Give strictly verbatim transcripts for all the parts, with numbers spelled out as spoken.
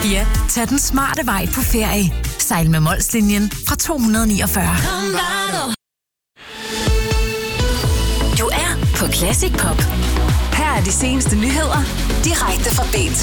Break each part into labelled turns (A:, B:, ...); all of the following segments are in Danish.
A: Ja, tag den smarte vej på ferie. Sejl med Molslinjen fra to hundrede og niogfyrre. Du er på Classic Pop. Her er de seneste nyheder, direkte fra B T.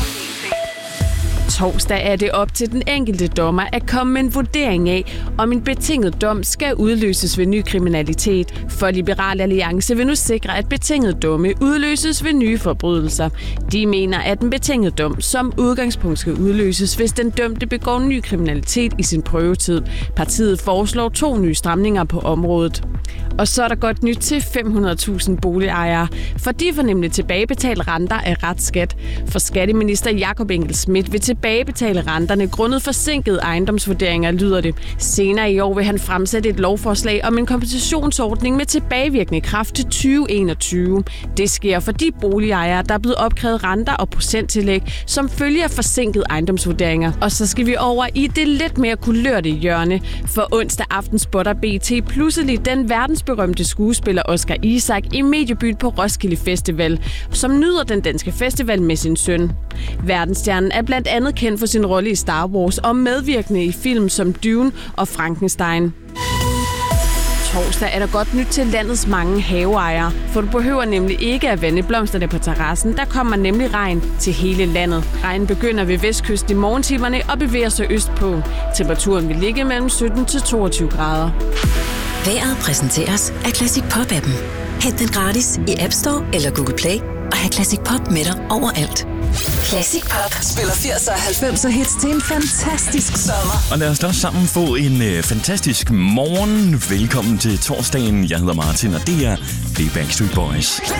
B: Torsdag er det op til den enkelte dommer at komme med en vurdering af, om en betinget dom skal udløses ved ny kriminalitet. For Liberal Alliance vil nu sikre, at betinget domme udløses ved nye forbrydelser. De mener, at en betinget dom som udgangspunkt skal udløses, hvis den dømte begår ny kriminalitet i sin prøvetid. Partiet foreslår to nye stramninger på området. Og så er der godt nyt til fem hundrede tusind boligejere, for de får nemlig tilbagebetalt renter af retsskat. For skatteminister Jakob Engel-Schmidt vil tilbagebetale renterne grundet forsinkede ejendomsvurderinger, lyder det. Senere i år vil han fremsætte et lovforslag om en kompensationsordning med tilbagevirkende kraft til tyve enogtyve. Det sker for de boligejere, der er blevet opkrævet renter og procenttillæg, som følger af forsinkede ejendomsvurderinger. Og så skal vi over i det lidt mere kulørte hjørne. For onsdag aften spotter B T pludselig den verdensberømte skuespiller Oscar Isaac i mediebyen på Roskilde Festival, som nyder den danske festival med sin søn. Verdensstjernen er blandt andet kendt for sin rolle i Star Wars og medvirkende i film som Dune og Frankenstein. Torsdag er der godt nyt til landets mange haveejere, for du behøver nemlig ikke at vande blomsterne på terrassen. Der kommer nemlig regn til hele landet. Regnen begynder ved vestkysten i morgentimerne og bevæger sig østpå. Temperaturen vil ligge mellem sytten til toogtyve grader.
A: Vejret præsenteres af Classic Pop-appen. Hent den gratis i App Store eller Google Play og have Classic Pop med dig overalt. Classic Pop spiller firserne og halvfemser hits til en fantastisk sommer.
C: Og lad os da sammen få en øh, fantastisk morgen. Velkommen til torsdagen. Jeg hedder Martin, og det er, det er Backstreet Boys.